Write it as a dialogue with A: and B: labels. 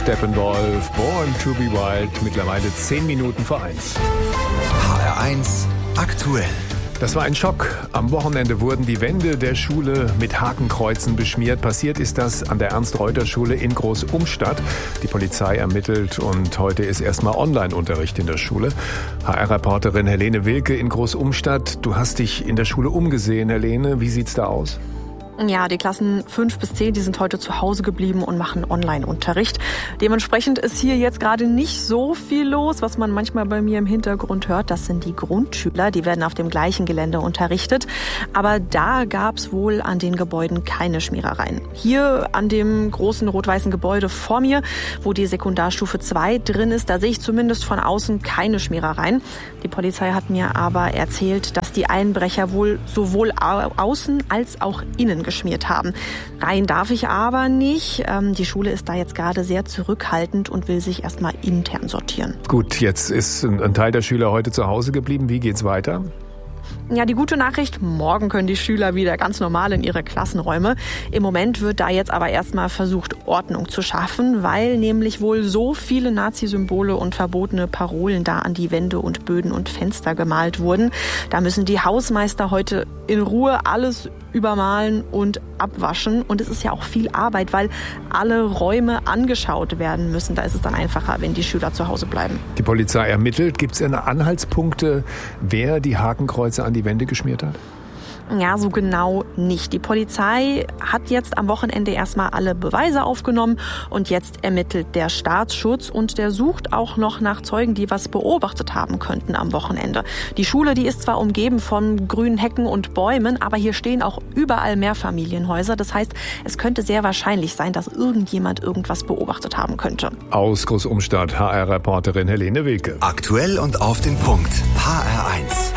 A: Steppenwolf, Born to be Wild, mittlerweile 10 Minuten vor 1.
B: HR1 aktuell.
A: Das war ein Schock. Am Wochenende wurden die Wände der Schule mit Hakenkreuzen beschmiert. Passiert ist das an der Ernst-Reuter-Schule in Groß-Umstadt. Die Polizei ermittelt und heute ist erstmal Online-Unterricht in der Schule. HR-Reporterin Helene Wilke in Groß-Umstadt. Du hast dich in der Schule umgesehen, Helene. Wie sieht's da aus?
C: Ja, die Klassen 5 bis 10, die sind heute zu Hause geblieben und machen Online-Unterricht. Dementsprechend ist hier jetzt gerade nicht so viel los, was man manchmal bei mir im Hintergrund hört. Das sind die Grundschüler, die werden auf dem gleichen Gelände unterrichtet. Aber da gab's wohl an den Gebäuden keine Schmierereien. Hier an dem großen rot-weißen Gebäude vor mir, wo die Sekundarstufe 2 drin ist, da sehe ich zumindest von außen keine Schmierereien. Die Polizei hat mir aber erzählt, dass die Einbrecher wohl sowohl außen als auch innen geschmiert haben. Rein darf ich aber nicht. Die Schule ist da jetzt gerade sehr zurückhaltend und will sich erstmal intern sortieren.
A: Gut, jetzt ist ein Teil der Schüler heute zu Hause geblieben. Wie geht's weiter?
C: Ja, die gute Nachricht, morgen können die Schüler wieder ganz normal in ihre Klassenräume. Im Moment wird da jetzt aber erstmal versucht, Ordnung zu schaffen, weil nämlich wohl so viele Nazi-Symbole und verbotene Parolen da an die Wände und Böden und Fenster gemalt wurden. Da müssen die Hausmeister heute in Ruhe alles übermalen und abwaschen. Und es ist ja auch viel Arbeit, weil alle Räume angeschaut werden müssen. Da ist es dann einfacher, wenn die Schüler zu Hause bleiben.
A: Die Polizei ermittelt. Gibt es Anhaltspunkte, wer die Hakenkreuze an die Wände geschmiert hat?
C: Ja, so genau nicht. Die Polizei hat jetzt am Wochenende erstmal alle Beweise aufgenommen und jetzt ermittelt der Staatsschutz und der sucht auch noch nach Zeugen, die was beobachtet haben könnten am Wochenende. Die Schule, die ist zwar umgeben von grünen Hecken und Bäumen, aber hier stehen auch überall Mehrfamilienhäuser. Das heißt, es könnte sehr wahrscheinlich sein, dass irgendjemand irgendwas beobachtet haben könnte.
A: Aus Groß-Umstadt, HR-Reporterin Helene Wilke.
B: Aktuell und auf den Punkt. HR1.